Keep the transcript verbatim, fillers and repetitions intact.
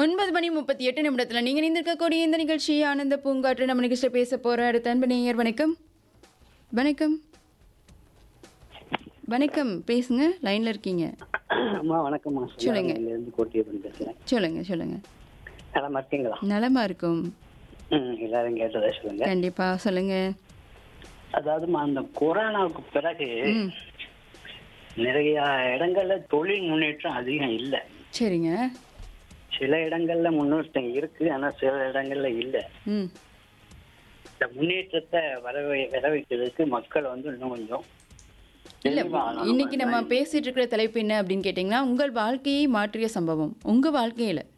ஒன்பது மணி முப்பத்தி எட்டு நிமிடத்துல நீங்க நிந்திருக்கக்கூடிய இந்த நிகழ்ச்சி ஆனந்த பூங்காற்று. நம்ம நிகழ்ச்சியில பேச போற அடுத்த அன்பு நேயர். வணக்கம் வணக்கம் வணக்கம், பேசுங்க, லைன்ல இருக்கீங்க. அம்மா வணக்கம்மா. சொல்லுங்க. இருந்து கோட்டியப்பன் பேசுறேன். சொல்லுங்க சொல்லுங்க. நலமா இருக்கீங்களா? நலமா இருக்கும். ம், எல்லாரும் கேட்டதா சொல்லுங்க. கண்டிப்பா சொல்லுங்க. அதாவதுமா, அந்த கொரோனாவுக்கு பிறகு ம் நிறைய இடங்கள்ல தொழில் முன்னேற்றம் அதிகம் இல்ல. சரிங்க. சில இடங்கள்ல முன்னேற்றம் இருக்கு, ஆனா சில இடங்கள்ல இல்ல. ம் இந்த முன்னேற்றத்தை வர வை- வர வைக்கிறதுக்கு மக்கள் வந்து இன்னும் கொஞ்சம் இல்ல, தெளிவா ஆகணும். இன்னைக்கு நம்ம பேசிட்டு இருக்கிற தலைப்பு என்ன அப்படின்னு கேட்டீங்கன்னா, உங்கள் வாழ்க்கையை மாற்றிய சம்பவம். உங்க வாழ்க்கையில